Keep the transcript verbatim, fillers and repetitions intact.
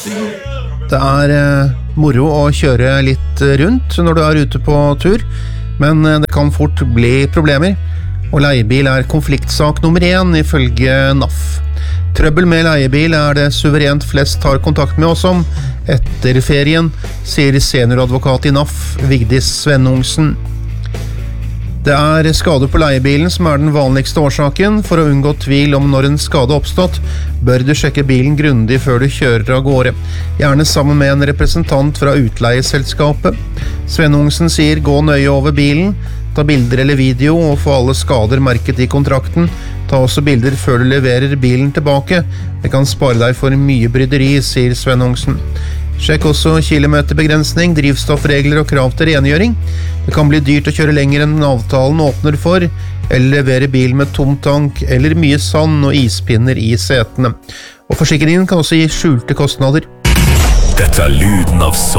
Det er eh, moro å kjøre litt rundt når du er ute på tur, men eh, det kan fort bli problemer, og leiebil er konfliktsak nummer én ifølge N A F. Trøbbel med leiebil er det suverent flest tar kontakt med oss om etter ferien, sier senioradvokat i N A F, Vigdis Svennungsen. Det er skade på leiebilen som er den vanligste årsaken. For å unngå tvil om når en skade oppstått, bør du sjekke bilen grundig før du kjører av gårde. Gjerne sammen med en representant fra utleieselskapet. Svennungsen sier gå nøye over bilen, ta bilder eller video og få alle skader merket i kontrakten. Ta også bilder før du leverer bilen tilbake. Det kan spare deg for mye bryderi, sier Svennungsen. Sjekk også kilometerbegrensning, drivstoffregler og krav til rengjøring. Det kan bli dyrt å kjøre lenger enn avtalen åpner for, eller levere bil med tom tank, eller mye sand og ispinner i setene. Og forsikringen kan også gi skjulte kostnader. Dette er lyden av